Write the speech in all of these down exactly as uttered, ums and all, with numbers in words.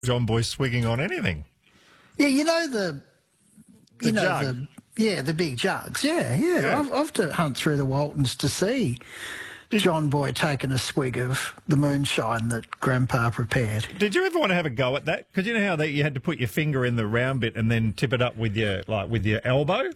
John Boy swigging on anything. Yeah, you know the, you The know jug. the yeah the big jugs. Yeah, yeah. Yeah. I've, I've to hunt through the Waltons to see John Boy taking a swig of the moonshine that Grandpa prepared. Did you ever want to have a go at that? Because you know how they, you had to put your finger in the round bit and then tip it up with your like with your elbow.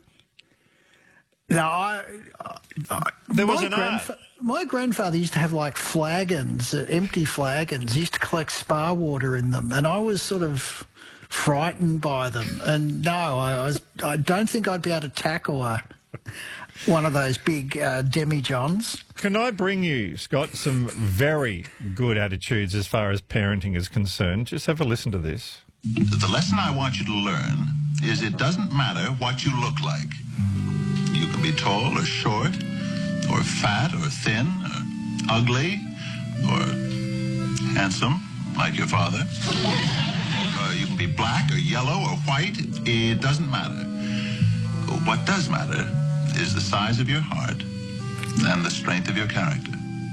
No, I, I There was my an art. grandfa- My grandfather used to have like flagons, uh, empty flagons. He used to collect spa water in them, and I was sort of frightened by them. And no, I, I, was, I don't think I'd be able to tackle a, one of those big uh, demijohns. Can I bring you, Scott, some very good attitudes as far as parenting is concerned? Just have a listen to this. The lesson I want you to learn is it doesn't matter what you look like. You can be tall or short, or fat or thin, or ugly, or handsome, like your father. Uh, you can be black or yellow or white. It doesn't matter. What does matter is the size of your heart and the strength of your character.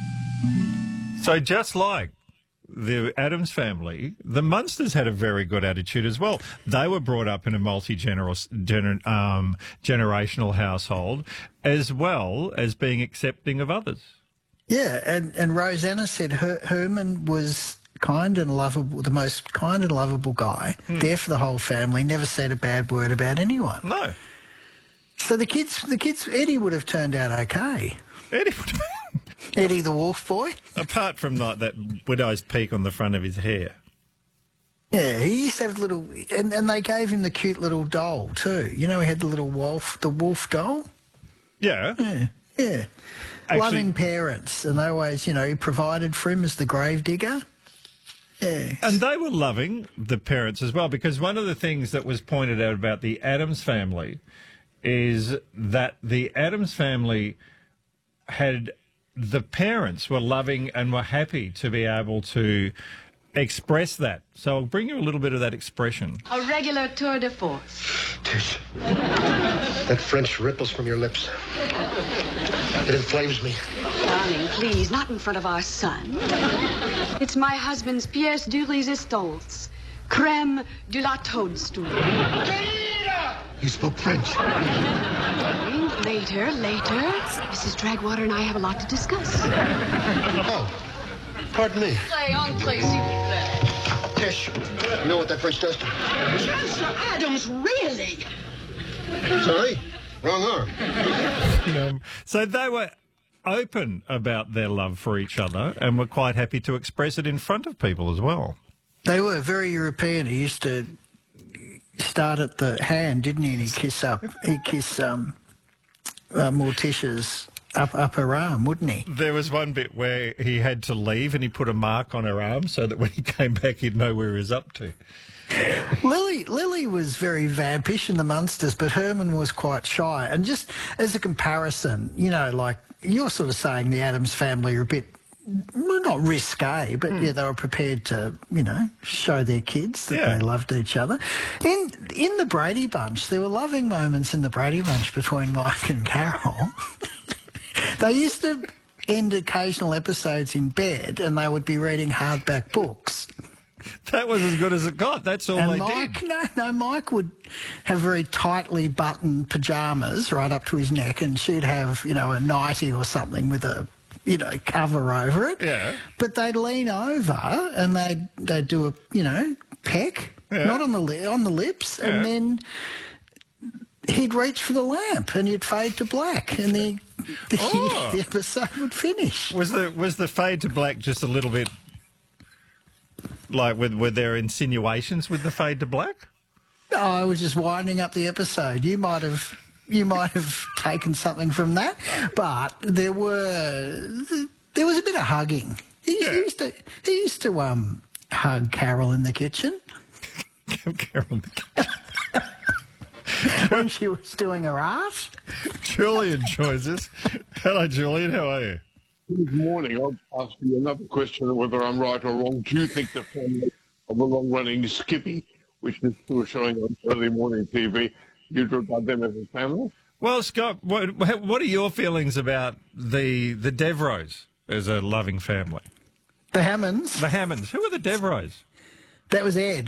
So just like the Addams family, the Munsters had a very good attitude as well. They were brought up in a multi-generational gener- um, generational household, as well as being accepting of others. Yeah, and, and Rosanna said Her- Herman was kind and lovable, the most kind and lovable guy, Hmm. there for the whole family, never said a bad word about anyone. No. So the kids, the kids, Eddie would have turned out okay. Eddie, Eddie the Wolf Boy. apart from like that widow's peak on the front of his hair. Yeah, he used to have little, and, and they gave him the cute little doll too. You know, he had the little wolf, the wolf doll. Yeah. Yeah, yeah. Actually- Loving parents, and they always, you know, he provided for him as the grave digger. Yeah. And they were loving, the parents as well, because one of the things that was pointed out about the Addams family is that the Addams family had, the parents were loving and were happy to be able to express that. So I'll bring you a little bit of that expression. A regular tour de force. Tish, that French ripples from your lips. It inflames me. Darling, please, not in front of our son. It's my husband's pièce de résistance. Crème de la toadstool. You spoke French. Later, later. Missus Dragwater and I have a lot to discuss. Oh, pardon me. Play on, play, s'il vous plaît. Tish, you know what that French does to me? Chancellor Adams, really? Sorry, wrong arm. Um, so they were open about their love for each other and were quite happy to express it in front of people as well. They were very European. He used to start at the hand, didn't he? And he'd kiss up, he'd kiss um, uh, Morticia's up, upper arm, wouldn't he? There was one bit where he had to leave and he put a mark on her arm so that when he came back he'd know where he was up to. Lily Lily was very vampish in the Munsters, but Herman was quite shy. And just as a comparison, you know, like you're sort of saying the Addams family are a bit, well, not risque, but yeah, they were prepared to, you know, show their kids that Yeah. they loved each other. In in the Brady Bunch, there were loving moments in the Brady Bunch between Mike and Carol. They used to end occasional episodes in bed, and they would be reading hardback books. That was as good as it got. That's all And they Mike, did. no, no, Mike would have very tightly buttoned pajamas right up to his neck, and she'd have, you know, a nightie or something with a, you know, cover over it. Yeah. But they'd lean over and they'd they'd do a, you know, peck, Yeah. not on the li- on the lips, Yeah. and then he'd reach for the lamp and you'd fade to black, and the the, Oh. the episode would finish. Was the was the fade to black just a little bit like, were, were there insinuations with the fade to black? No, I was just winding up the episode. You might have, you might have taken something from that, but there were, there was a bit of hugging. He, he used to, he used to um hug Carol in the kitchen Carol, when she was doing her art. Julian joins us. Hello, Julian. How are you? Good morning. I'll ask you another question, whether I'm right or wrong. Do you think the family of the long-running Skippy, which is still showing on early morning T V, you'd regard them as a family? Well, Scott, what, what are your feelings about the the Devereaux as a loving family? The Hammonds. The Hammonds. Who are the Devereaux? That was Ed.